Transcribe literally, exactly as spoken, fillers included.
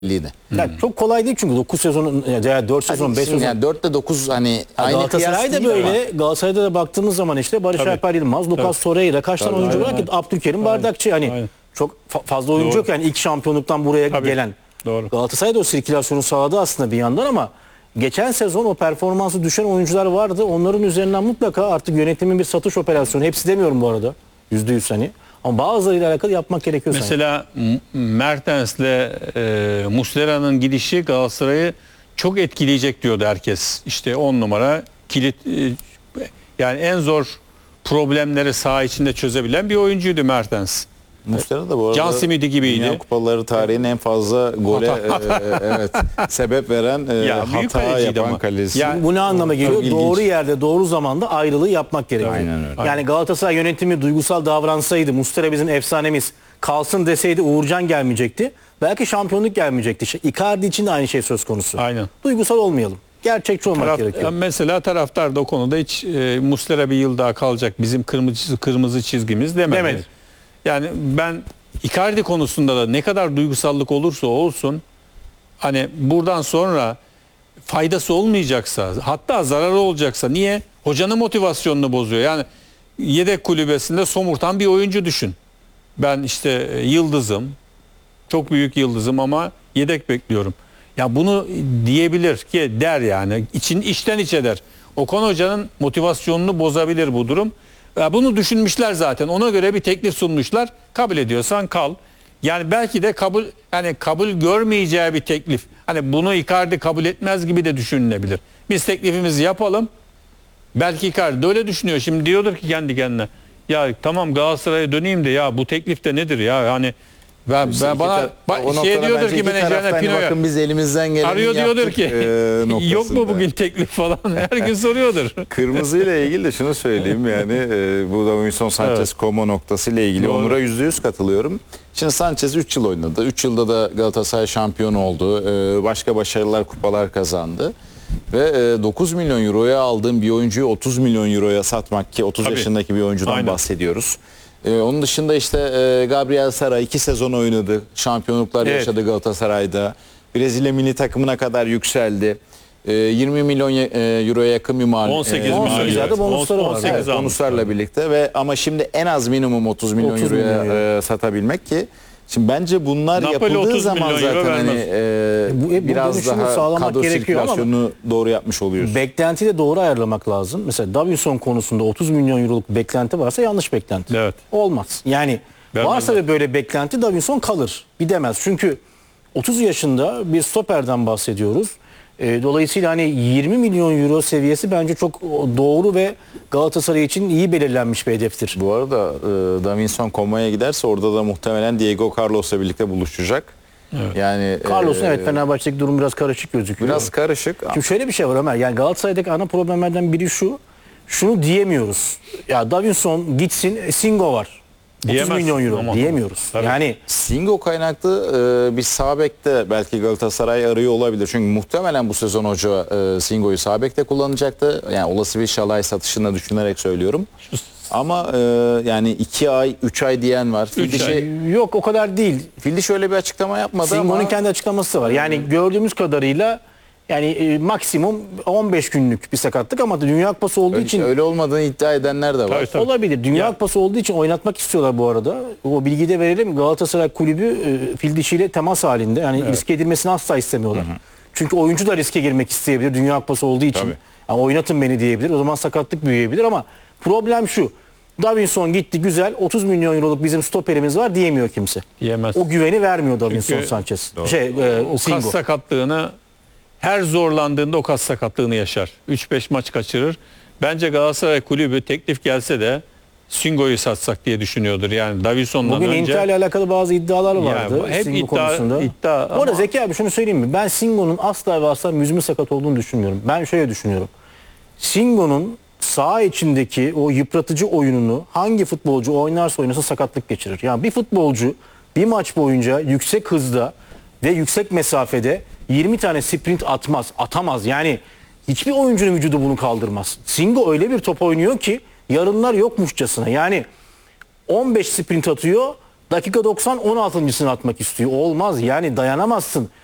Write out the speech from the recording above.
Liydi. Yani çok kolay değil çünkü dokuz sezon ya dört sezon beş sezon. Yani dörtte dokuz hani aynı Galatasaray da böyle. Ama. Galatasaray'da da baktığımız zaman işte Barış Alper Yılmaz, Lucas Torreira kaç tane oyuncu var ki Abdülkerim Bardakçı hani aynen. Çok fa fazla oyuncu Doğru. yok yani ilk şampiyonluktan buraya Tabii. gelen. Doğru. Galatasaray da o sirkülasyonu sağladı aslında bir yandan ama geçen sezon o performansı düşen oyuncular vardı. Onların üzerinden mutlaka artık yönetimin bir satış operasyonu. Hepsi demiyorum bu arada. yüzde yüz hani. Ama bazılarıyla alakalı yapmak gerekiyor. Mesela Mertens'le e, Muslera'nın gidişi Galatasaray'ı çok etkileyecek diyordu herkes. İşte on numara kilit e, yani en zor problemleri saha içinde çözebilen bir oyuncuydu Mertens. Muslera da bu arada Can Simidi gibiydi. Dünya Kupaları tarihinin en fazla gole e, evet sebep veren e, ya, hata yapan kalesi. Yani, bu ne anlama geliyor? Doğru yerde doğru zamanda ayrılığı yapmak gerekiyor. Aynen öyle. Yani Galatasaray yönetimi duygusal davransaydı, Muslera bizim efsanemiz, kalsın deseydi Uğurcan gelmeyecekti. Belki şampiyonluk gelmeyecekti. Icardi için de aynı şey söz konusu. Aynen. Duygusal olmayalım. Gerçekçi olmak Taraf, gerekiyor. Mesela taraftar da o konuda hiç e, Muslera bir yıl daha kalacak. Bizim kırmızı kırmızı çizgimiz demedi. Demedi. Yani ben Icardi konusunda da ne kadar duygusallık olursa olsun hani buradan sonra faydası olmayacaksa hatta zararı olacaksa niye? Hocanın motivasyonunu bozuyor. Yani yedek kulübesinde somurtan bir oyuncu düşün. Ben işte yıldızım. Çok büyük yıldızım ama yedek bekliyorum. Ya bunu diyebilir ki der yani. İçin, içten içe der. Okan Hoca'nın motivasyonunu bozabilir bu durum. Ya bunu düşünmüşler zaten. Ona göre bir teklif sunmuşlar. Kabul ediyorsan kal. Yani belki de kabul hani kabul görmeyeceği bir teklif. Hani bunu Icardi kabul etmez gibi de düşünülebilir. Biz teklifimizi yapalım. Belki Icardi de öyle düşünüyor. Şimdi diyordur ki kendi kendine. Ya tamam Galatasaray'a döneyim de ya bu teklif de nedir ya? Hani ben, ben bana ba, şey diyordur ki menajerine Pino'ya. Bakın biz elimizden geleni arıyor diyordur ki e, yok mu bugün teklif falan her gün soruyordur. Kırmızı ile ilgili de şunu söyleyeyim yani e, bu Davinson Sanchez evet. Como noktası ile ilgili Doğru. Onur'a yüzde yüz katılıyorum. Şimdi Sanchez üç yıl oynadı. üç yılda da Galatasaray şampiyon oldu. E, başka başarılar, kupalar kazandı. Ve e, dokuz milyon euroya aldığım bir oyuncuyu otuz milyon euroya satmak ki otuz Tabii. yaşındaki bir oyuncudan Aynen. bahsediyoruz. Ee, onun dışında işte e, Gabriel Sara iki sezon oynadı. Şampiyonluklar evet. yaşadı Galatasaray'da. Brezilya milli takımına kadar yükseldi. E, yirmi milyon e, euroya yakın bir mal. on sekiz milyon. bonusları var. Evet, bonuslarla birlikte ve ama şimdi en az minimum otuz milyon euroya e, satabilmek ki şimdi bence bunlar Napoli yapıldığı zaman zaten hani e, bu, e, biraz daha kadro sirkülasyonunu doğru yapmış oluyoruz. Beklentiyi de doğru ayarlamak lazım. Mesela Davinson konusunda otuz milyon euroluk beklenti varsa yanlış beklenti. Evet. Olmaz. Yani ben varsa ve böyle beklenti Davinson kalır. Gidemez. Çünkü otuz yaşında bir stoperden bahsediyoruz. E, dolayısıyla hani yirmi milyon euro seviyesi bence çok doğru ve Galatasaray için iyi belirlenmiş bir hedeftir. Bu arada e, Davinson Como'ya giderse orada da muhtemelen Diego Carlos'la birlikte buluşacak. Evet. Yani Carlos'un e, evet Fenerbahçe'deki durum biraz karışık gözüküyor. Biraz karışık. Şimdi şöyle bir şey var Ömer. Yani Galatasaray'daki ana problemlerden biri şu. Şunu diyemiyoruz. Ya Davinson gitsin, Singo var. otuz milyon euro ama diyemiyoruz. Tabii. Yani Singo kaynaklı e, bir sağ bekte belki Galatasaray arıyor olabilir. Çünkü muhtemelen bu sezon hoca e, Singo'yu sağ bekte kullanacaktı. Yani olası bir Şalay satışını düşünerek söylüyorum. Ama e, yani iki ay, üç ay diyen var. Fildişi, yok o kadar değil. Fildiş öyle bir açıklama yapmadı Singo'nun ama. Singo'nun kendi açıklaması var. Yani hmm. gördüğümüz kadarıyla yani e, maksimum on beş günlük bir sakatlık ama Dünya Kupası olduğu öyle, için öyle olmadığını iddia edenler de var. Tabii, tabii. Olabilir. Dünya ya. Kupası olduğu için oynatmak istiyorlar bu arada. O bilgiyi de verelim. Galatasaray kulübü e, Fildişi ile temas halinde. Yani evet. riske edilmesini asla istemiyorlar. Hı hı. Çünkü oyuncu da riske girmek isteyebilir Dünya Kupası olduğu için. Yani oynatın beni diyebilir. O zaman sakatlık büyüyebilir ama problem şu. Davinson gitti güzel otuz milyon euroluk bizim stoperimiz var diyemiyor kimse. Diyemez. O güveni vermiyor Davinson Çünkü Sanchez. Şey, e, o kas sakatlığını her zorlandığında o kas sakatlığını yaşar. üç beş maç kaçırır. Bence Galatasaray kulübü teklif gelse de Singo'yu satsak diye düşünüyordur. Yani Davinson'dan Bugün önce. Bugün Inter'le alakalı bazı iddialar vardı. Yani hep Singo iddia, konusunda. iddia Bu arada Zeki abi şunu söyleyeyim mi? Ben Singo'nun asla ve asla müzmin sakat olduğunu düşünmüyorum. Ben şöyle düşünüyorum. Singo'nun saha içindeki o yıpratıcı oyununu hangi futbolcu oynarsa oynasa sakatlık geçirir. Yani bir futbolcu bir maç boyunca yüksek hızda ve yüksek mesafede yirmi tane sprint atmaz, atamaz. Yani hiçbir oyuncunun vücudu bunu kaldırmaz. Singo öyle bir top oynuyor ki yarınlar yokmuşçasına. Yani on beş sprint atıyor, dakika doksan on altıncısını atmak istiyor. Olmaz yani dayanamazsın.